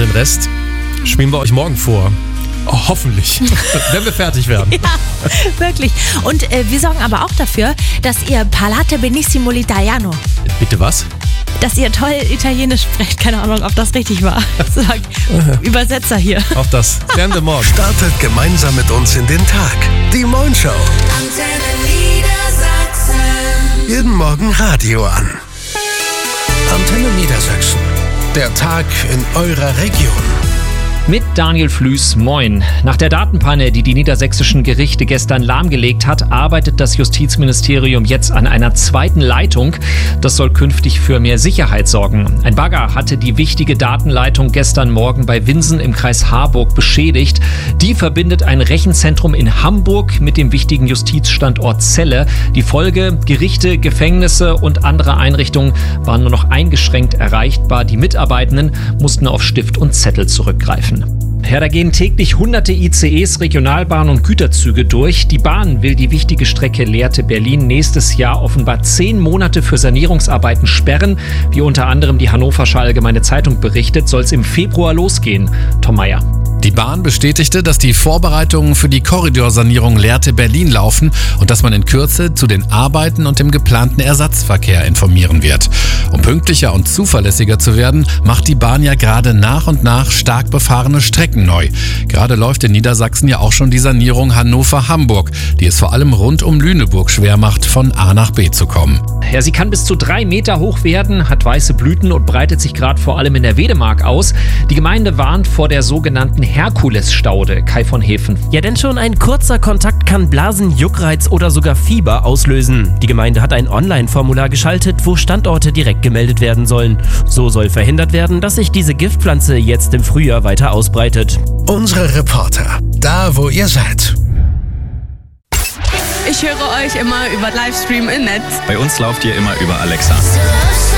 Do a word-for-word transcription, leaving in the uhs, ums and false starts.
den Rest spielen wir euch morgen vor. Oh, hoffentlich, wenn wir fertig werden. Ja, wirklich. Und äh, wir sorgen aber auch dafür, dass ihr parlate benissimo l'italiano. Bitte was? Dass ihr toll Italienisch sprecht. Keine Ahnung, ob das richtig war. Sag, Übersetzer hier. Auch das klären wir morgen. Startet gemeinsam mit uns in den Tag. Die Morgenshow. Antenne Niedersachsen. Jeden Morgen Radio an. Antenne Niedersachsen. Der Tag in eurer Region. Mit Daniel Flüß, moin. Nach der Datenpanne, die die niedersächsischen Gerichte gestern lahmgelegt hat, arbeitet das Justizministerium jetzt an einer zweiten Leitung. Das soll künftig für mehr Sicherheit sorgen. Ein Bagger hatte die wichtige Datenleitung gestern Morgen bei Winsen im Kreis Harburg beschädigt. Die verbindet ein Rechenzentrum in Hamburg mit dem wichtigen Justizstandort Celle. Die Folge: Gerichte, Gefängnisse und andere Einrichtungen waren nur noch eingeschränkt erreichbar. Die Mitarbeitenden mussten auf Stift und Zettel zurückgreifen. Ja, da gehen täglich hunderte I C Es, Regionalbahnen und Güterzüge durch. Die Bahn will die wichtige Strecke Lehrte-Berlin nächstes Jahr offenbar zehn Monate für Sanierungsarbeiten sperren. Wie unter anderem die Hannoversche Allgemeine Zeitung berichtet, soll es im Februar losgehen. Tom Meyer. Die Bahn bestätigte, dass die Vorbereitungen für die Korridorsanierung Lehrte-Berlin laufen und dass man in Kürze zu den Arbeiten und dem geplanten Ersatzverkehr informieren wird. Um pünktlicher und zuverlässiger zu werden, macht die Bahn ja gerade nach und nach stark befahrene Strecken neu. Gerade läuft in Niedersachsen ja auch schon die Sanierung Hannover-Hamburg, die es vor allem rund um Lüneburg schwer macht, von A nach B zu kommen. Ja, sie kann bis zu drei Meter hoch werden, hat weiße Blüten und breitet sich gerade vor allem in der Wedemark aus. Die Gemeinde warnt vor der sogenannten Herkulesstaude. Kai von Hefen. Ja, denn schon ein kurzer Kontakt kann Blasen, Juckreiz oder sogar Fieber auslösen. Die Gemeinde hat ein Online-Formular geschaltet, wo Standorte direkt gemeldet werden sollen. So soll verhindert werden, dass sich diese Giftpflanze jetzt im Frühjahr weiter ausbreitet. Unsere Reporter. Da, wo ihr seid. Ich höre euch immer über Livestream im Netz. Bei uns lauft ihr immer über Alexa. So